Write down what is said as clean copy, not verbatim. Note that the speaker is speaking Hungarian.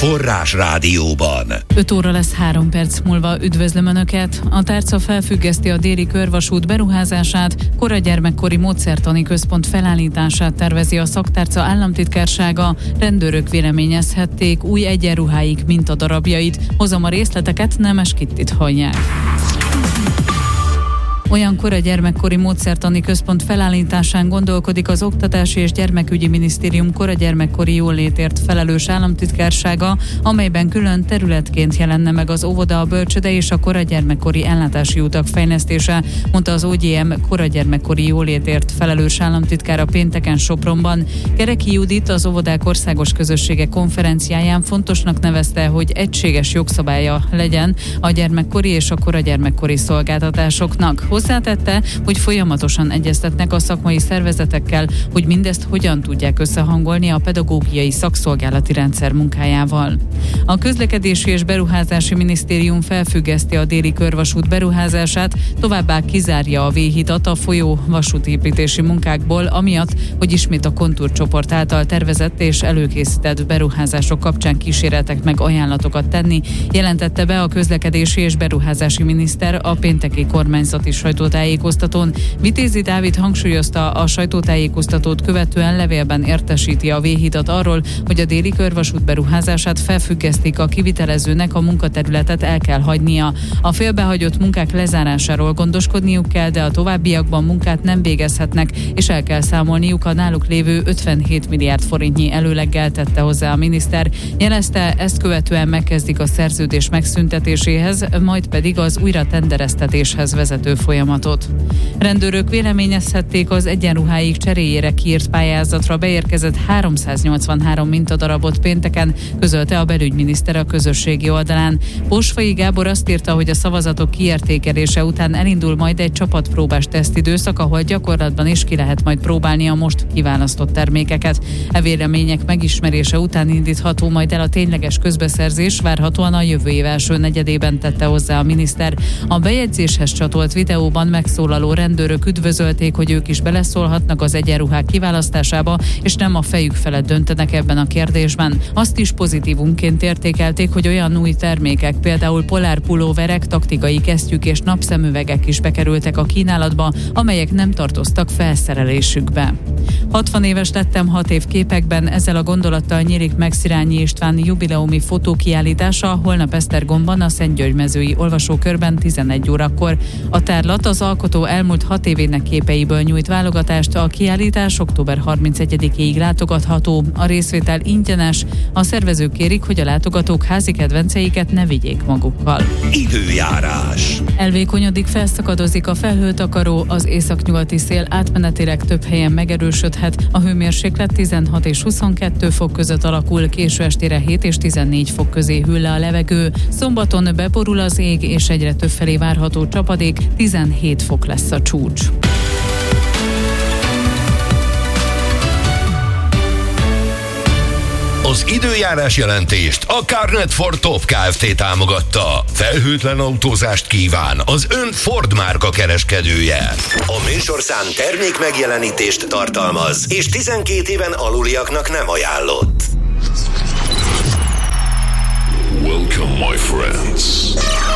Forrás Rádióban. 5 óra lesz 3 perc múlva. Üdvözlöm Önöket! A tárca felfüggeszti a déli körvasút beruházását, koragyermekkori módszertani központ felállítását tervezi a szaktárca államtitkársága. Rendőrök véleményezhették új egyenruháik mintadarabjait. Hozom a részleteket, Nemes Kittit hallják. Olyan koragyermekkori módszertani központ felállításán gondolkodik az Oktatási és Gyermekügyi Minisztérium koragyermekkori jólétért felelős államtitkársága, amelyben külön területként jelenne meg az óvoda, a bölcsőde és a koragyermekkori ellátási utak fejlesztése, mondta az OGM koragyermekkori jólétért felelős államtitkára pénteken Sopronban. Kereki Judit az óvodák országos közössége konferenciáján fontosnak nevezte, hogy egységes jogszabálya legyen a gyermekkori és a koragyermekkori szolgáltatásoknak. Hozzátette, hogy folyamatosan egyeztetnek a szakmai szervezetekkel, hogy mindezt hogyan tudják összehangolni a pedagógiai szakszolgálati rendszer munkájával. A Közlekedési és Beruházási Minisztérium felfüggeszti a déli körvasút beruházását, továbbá kizárja a V-hidat a folyó vasútépítési munkákból, amiatt, hogy ismét a kontúrcsoport által tervezett és előkészített beruházások kapcsán kíséreltek meg ajánlatokat tenni, jelentette be a közlekedési és beruházási miniszter a pénteki kormányzati sajtótájékoztatón. Vitézi Dávid hangsúlyozta, a sajtótájékoztatót követően levélben értesíti a V-hidat arról, hogy a déli körvasút beruházását felfüggesztik, a kivitelezőnek a munkaterületet el kell hagynia. A félbehagyott munkák lezárásáról gondoskodniuk kell, de a továbbiakban munkát nem végezhetnek, és el kell számolniuk a náluk lévő 57 milliárd forintnyi előleggel, tette hozzá a miniszter. Jelezte, ezt követően megkezdik a szerződés megszüntetéséhez, majd pedig az újra tendereztetéshez vezető folyamatot. Rendőrök véleményezhették az egyenruháik cseréjére kiírt pályázatra beérkezett 383 mintadarabot pénteken, közölte a belügyminiszter a közösségi oldalán. Bosfai Gábor azt írta, hogy a szavazatok kiértékelése után elindul majd egy csapatpróbás tesztidőszak, ahol gyakorlatban is ki lehet majd próbálni a most kiválasztott termékeket. E vélemények megismerése után indítható majd el a tényleges közbeszerzés, várhatóan a jövő év első negyedében, tette hozzá a miniszter. A bejegyzéshez csatolt videóban megszólaló rendőrök üdvözölték, hogy ők is beleszólhatnak az egyenruhák kiválasztásába, és nem a fejük felett döntenek ebben a kérdésben. Azt is pozitívumként értékelték, hogy olyan új termékek, például polárpulóverek, taktikai kesztyűk és napszemüvegek is bekerültek a kínálatba, amelyek nem tartoztak felszerelésükbe. 60 éves lettem 6 év képekben, ezzel a gondolattal nyílik meg Szirányi István jubileumi fotókiállítása holnap Esztergomban a Szentgyörgymezői olvasókörben 11 órakor. A tárlat az alkotó elmúlt 6 évének képeiből nyújt válogatást, a kiállítás október 31-ig látogatható, a részvétel ingyenes, a szervezők kérik, hogy a látogatók házi kedvenceiket ne vigyék magukkal. Időjárás. Elvékonyodik, felszakadozik a felhőtakaró, az északnyugati szél átmenetileg több helyen megerősödhet, a hőmérséklet 16 és 22 fok között alakul, késő estére 7 és 14 fok közé hűl le a levegő. Szombaton beborul az ég, és egyre többfelé várható csapadék, 17 fok lesz a csúcs. Az időjárás jelentést a Carnet Ford Top Kft. Támogatta. Felhőtlen autózást kíván az ön Ford márka kereskedője. A műsorszám termék megjelenítést tartalmaz, és 12 éven aluliaknak nem ajánlott. Welcome, my friends.